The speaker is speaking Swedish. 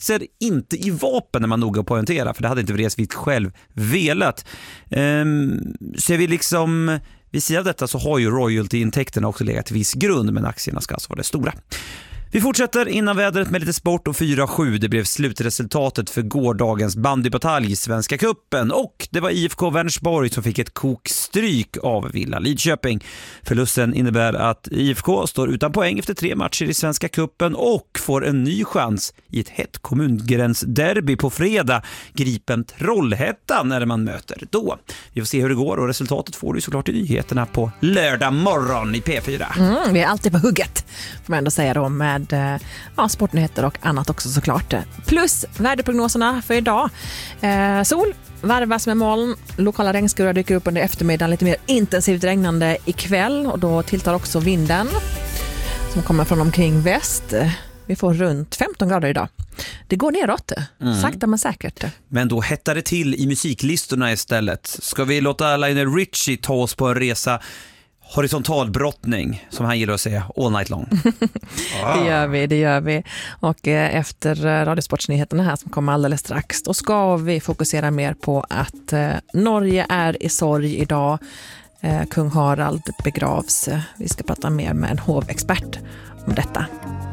aktier, inte i vapen när man noga poängterar, för det hade inte Vreeswijk själv velat. Så vi liksom... Vid sidan av detta så har ju royalty-intäkterna också legat till viss grund, men aktierna ska alltså vara det stora. Vi fortsätter innan vädret med lite sport och 4-7. Det blev slutresultatet för gårdagens bandybatalj i Svenska Cupen och det var IFK Vänersborg som fick ett kokstryk av Villa Lidköping. Förlusten innebär att IFK står utan poäng efter 3 matcher i Svenska Cupen och får en ny chans i ett hett kommungränsderby på fredag. Gripen Trollhättan när man möter då. Vi får se hur det går och resultatet får du såklart i nyheterna på lördag morgon i P4. Vi är alltid på hugget, får man ändå säga då, med sportnyheter och annat också såklart. Plus väderprognoserna för idag. Sol varvas med moln, lokala regnskurar dyker upp under eftermiddagen, lite mer intensivt regnande ikväll och då tilltar också vinden som kommer från omkring väst. Vi får runt 15 grader idag. Det går neråt, sakta men säkert. Men då hettar det till i musiklistorna istället. Ska vi låta Lionel Richie ta oss på en resa horisontalbrottning, som han gillar att säga, all night long. Det gör vi. Och efter radiosportsnyheterna här som kommer alldeles strax, då ska vi fokusera mer på att Norge är i sorg idag. Kung Harald begravs. Vi ska prata mer med en hovexpert om detta.